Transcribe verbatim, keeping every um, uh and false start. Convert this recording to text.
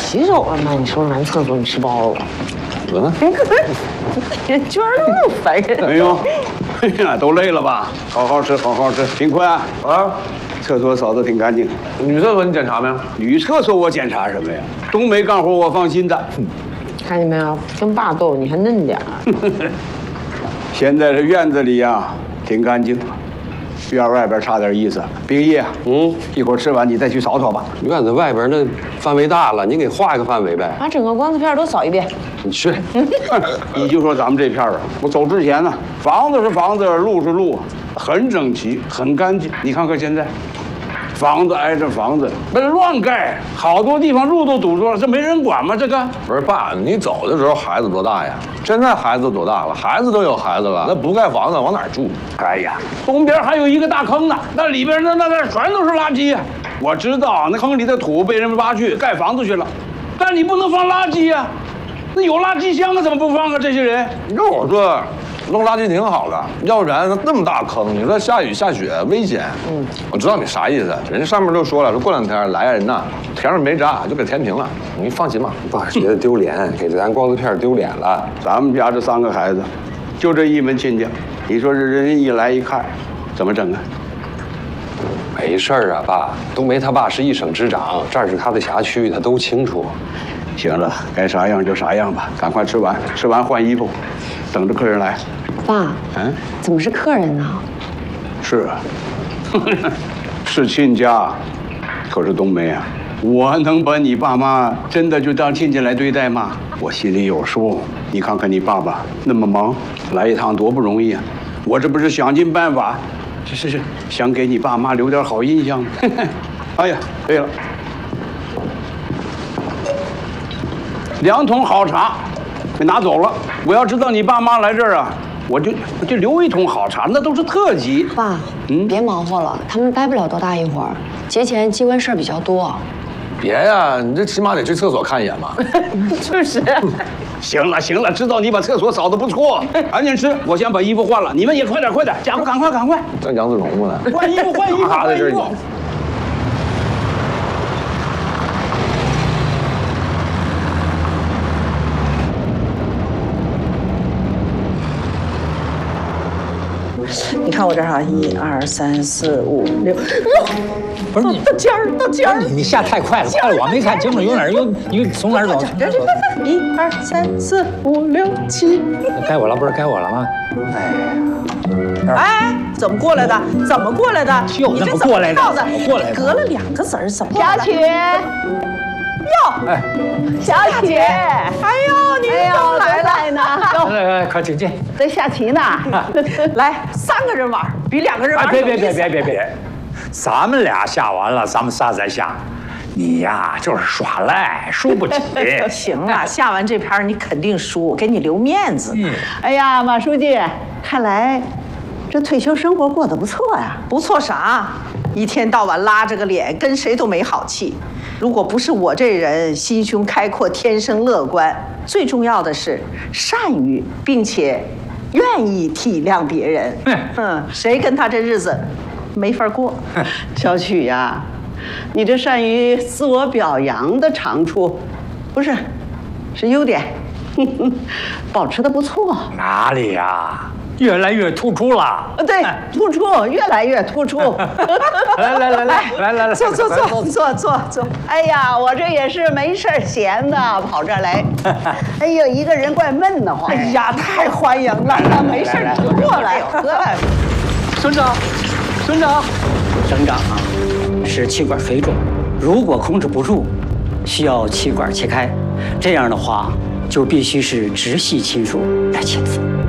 洗手了吗？你说男厕所你吃包子了？ 嗯， 人居然那么烦人！ 没有，哎呀，都累了吧？好好吃，好好吃，勤快啊！啊，厕所扫得挺干净。 女厕所你检查没有？ 女厕所我检查什么呀？东北干活我放心的。 看见没有，跟爸斗你还嫩点儿。 现在这院子里呀，挺干净。院外边差点意思。冰毅，嗯，一会儿吃完你再去扫扫吧。 院子外边那范围大了，你给画一个范围呗。 把整个光子片都扫一遍。 你去。 你就说咱们这片儿啊，我走之前呢，房子是房子，路是路，很整齐，很干净。你看看现在，房子挨着房子，那乱盖，好多地方路都堵住了，这没人管吗？这个不是爸，你走的时候孩子多大呀？现在孩子多大了？孩子都有孩子了，那不盖房子往哪儿住？ 哎呀，东边还有一个大坑呢，那里边那那那全都是垃圾呀！我知道那坑里的土被人们挖去盖房子去了，但你不能放垃圾呀！那有垃圾箱啊，怎么不放啊？这些人， 你说我说。弄垃圾挺好的，要不然那么大坑，你说下雨下雪危险。嗯，我知道你啥意思，人家上面都说了，说过两天来人呐，填上煤渣就给填平了。你放心吧，爸觉得丢脸，给咱光子片丢脸了。 咱们家这三个孩子，就这一门亲家，你说这人一来一看，怎么整啊？ 没事儿啊，爸，冬梅他爸是一省之长，这儿是他的辖区，他都清楚。 行了，该啥样就啥样吧，赶快吃完，吃完换衣服，等着客人来。 爸， 嗯， 怎么是客人呢？ 是啊，是亲家，可是冬梅啊，我能把你爸妈真的就当亲戚来对待吗？我心里有数。你看看你爸爸那么忙，来一趟多不容易啊！我这不是想尽办法，这是是想给你爸妈留点好印象。哎呀，对了，两桶好茶，给拿走了。我要知道你爸妈来这儿啊，我就我就留一桶好茶，那都是特级。 爸，嗯，别忙活了，他们待不了多大一会儿，节前机关事儿比较多。 别呀，你这起码得去厕所看一眼吧。 就是。 行了行了，知道你把厕所扫得不错，赶紧吃。我先把衣服换了，你们也快点快点，家伙赶快赶快。 像杨子荣吗？ 换衣服换衣服换衣服。 你看我这儿哈，一二三四五六， 不是你到尖儿到尖儿， 你你下太快了，快了我没看清楚，有哪儿有你从哪儿走？ 这这这，一二三四五六七， 该我了，不是该我了吗？哎呀， 哎，怎么过来的？怎么过来的？ 就那么过来的， 你过来的， 隔了两个子儿，怎么？ 小曲， 哟， 哎， 小曲， 哎呦，你怎么来了？ 来呢？ 来来，快请进。 在下棋呢。 来，三个人玩比两个人玩。 别别别别别别，咱们俩下完了，咱们仨再下。你呀，就是耍赖，输不起。 行了，下完这盘你肯定输，给你留面子。 嗯。哎呀，马书记，看来这退休生活过得不错呀。 不错啥？一天到晚拉着个脸，跟谁都没好气。如果不是我这人心胸开阔，天生乐观，最重要的是善于并且愿意体谅别人。嗯，谁跟他这日子没法过？ 小曲呀，你这善于自我表扬的长处，不是，是优点，保持的不错。 哪里呀？越来越突出了。 对，突出，越来越突出。 来来来来来来来， 坐坐坐坐坐坐。 哎呀，我这也是没事闲的，跑这儿来。哎呦，一个人怪闷得慌。 哎呀，太欢迎了，没事你就过来，喝来。 省长，省长，省长啊，是气管水肿，如果控制不住，需要气管切开，这样的话就必须是直系亲属来签字。